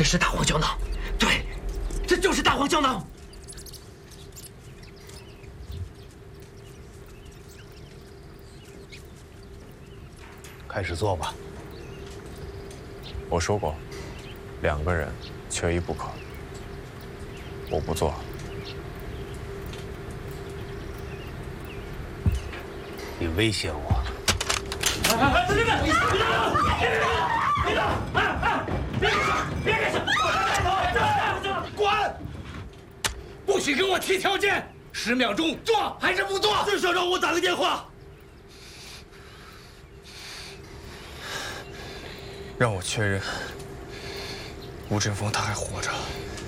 这是大黄胶囊，对，这就是大黄胶囊。 开始做吧。 我说过，2个人缺一不可。我不做。 你威胁我？ 别开枪！滚！不许给我提条件，10秒钟做还是不做？ 至少让我打个电话。 让我确认，吴振峰他还活着。